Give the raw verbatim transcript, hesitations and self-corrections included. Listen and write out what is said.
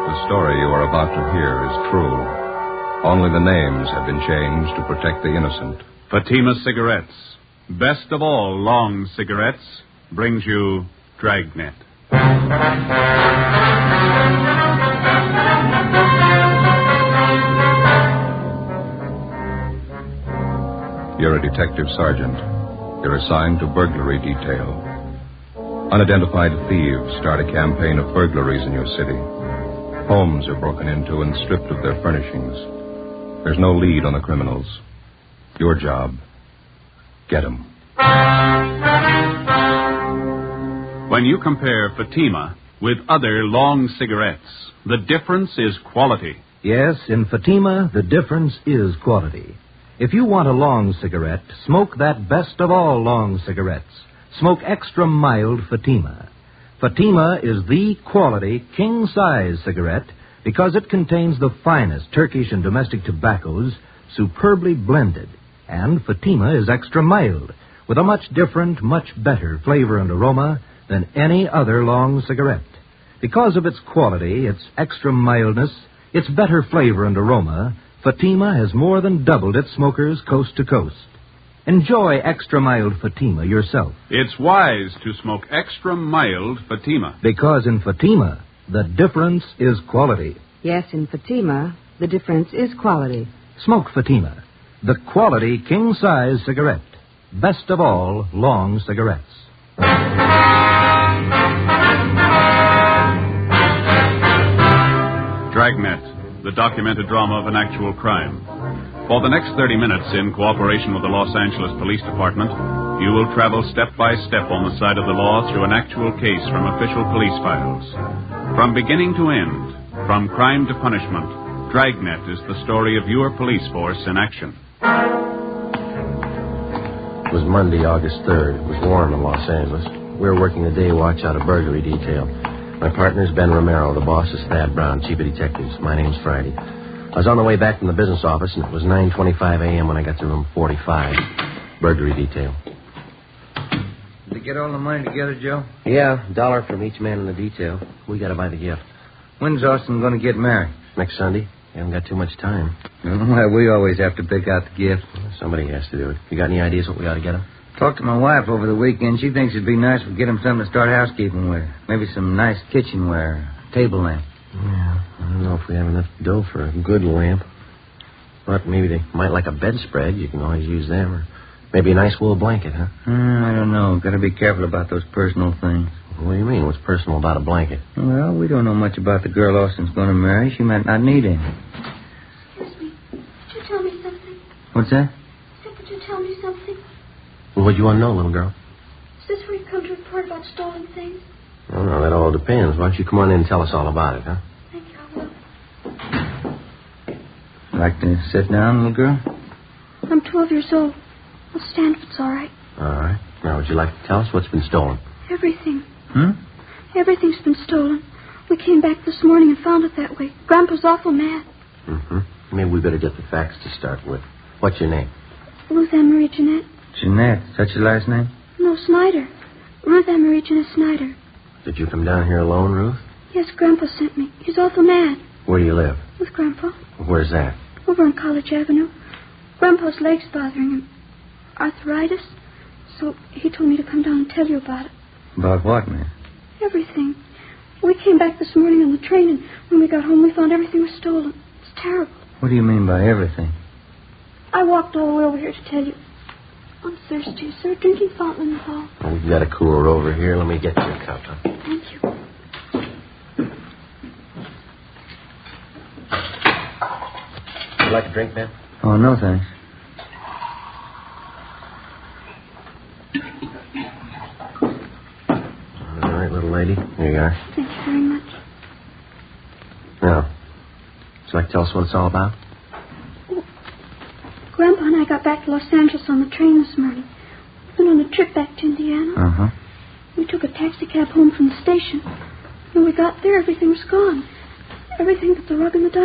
The story you are about to hear is true. Only the names have been changed to protect the innocent. Fatima Cigarettes, best of all long cigarettes, brings you Dragnet. You're a detective sergeant. You're assigned to burglary detail. Unidentified thieves start a campaign of burglaries in your city. Homes are broken into and stripped of their furnishings. There's no lead on the criminals. Your job, get them. When you compare Fatima with other long cigarettes, the difference is quality. Yes, in Fatima, the difference is quality. If you want a long cigarette, smoke that best of all long cigarettes. Smoke extra mild Fatima. Fatima is the quality king-size cigarette because it contains the finest Turkish and domestic tobaccos superbly blended. And Fatima is extra mild with a much different, much better flavor and aroma than any other long cigarette. Because of its quality, its extra mildness, its better flavor and aroma, Fatima has more than doubled its smokers coast to coast. Enjoy extra mild Fatima yourself. It's wise to smoke extra mild Fatima. Because in Fatima, the difference is quality. Yes, in Fatima, the difference is quality. Smoke Fatima, the quality king-size cigarette. Best of all long cigarettes. Dragnet, the documented drama of an actual crime. For the next thirty minutes, in cooperation with the Los Angeles Police Department, you will travel step by step on the side of the law through an actual case from official police files. From beginning to end, from crime to punishment, Dragnet is the story of your police force in action. It was Monday, August third. It was warm in Los Angeles. We were working the day watch out of burglary detail. My partner's Ben Romero. The boss is Thad Brown, chief of detectives. My name's Friday. I was on the way back from the business office, and it was nine twenty-five a.m. when I got to room forty-five, burglary detail. Did you get all the money together, Joe? Yeah, a dollar from each man in the detail. We got to buy the gift. When's Austin going to get married? Next Sunday. You haven't got too much time. Well, we always have to pick out the gift. Somebody has to do it. You got any ideas what we ought to get him? Talked to my wife over the weekend. She thinks it'd be nice if we get him something to start housekeeping with. Maybe some nice kitchenware, table lamp. Yeah, I don't know if we have enough dough for a good lamp. But maybe they might like a bedspread. You can always use them. Or maybe a nice wool blanket, huh? Mm, I don't know. Got to be careful about those personal things. What do you mean? What's personal about a blanket? Well, we don't know much about the girl Austin's going to marry. She might not need any. Excuse me. Could you tell me something? What's that? I said, could you tell me something? Well, what do you want to know, little girl? Is this where you come to report about stolen things? Oh, no, that all depends. Why don't you come on in and tell us all about it, huh? Thank you, I will. Like to sit down, little girl? I'm twelve years old. I'll stand if it's all right. All right. Now, would you like to tell us what's been stolen? Everything. Hmm? Everything's been stolen. We came back this morning and found it that way. Grandpa's awful mad. Mm-hmm. Maybe we better get the facts to start with. What's your name? Ruth Ann Marie Jeanette. Jeanette. Is that your last name? No, Snyder. Ruth Ann Marie Jeanette Snyder. Did you come down here alone, Ruth? Yes, Grandpa sent me. He's awful mad. Where do you live? With Grandpa. Where's that? Over on College Avenue. Grandpa's leg's bothering him. Arthritis. So he told me to come down and tell you about it. About what, man? Everything. We came back this morning on the train, and when we got home, we found everything was stolen. It's terrible. What do you mean by everything? I walked all the way over here to tell you. I'm thirsty. Is there a drinking fountain in the hall? Well, we've got a cooler over here. Let me get you a cup, huh? Thank you. Would you like a drink, Ben? Oh, no, thanks. All right, little lady. Here you are. Thank you very much. Now, would you like to tell us what it's all about? Oh, Grandpa and I got back to Los Angeles on the train this morning. We went on a trip back to Indiana. Uh-huh. We took a taxi cab home from the station. When we got there, everything was gone. Everything but the rug and the dining